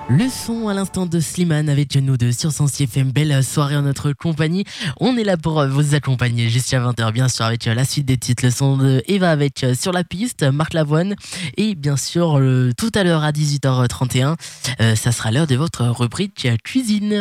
Le son à l'instant de Slimane avec nous deux sur Sensi FM. Belle soirée en notre compagnie. On est là pour vous accompagner jusqu'à 20h, bien sûr, avec la suite des titres. Le son de Eva avec Sur la piste, Marc Lavoine. Et bien sûr, tout à l'heure à 18h31, ça sera l'heure de votre rubrique cuisine.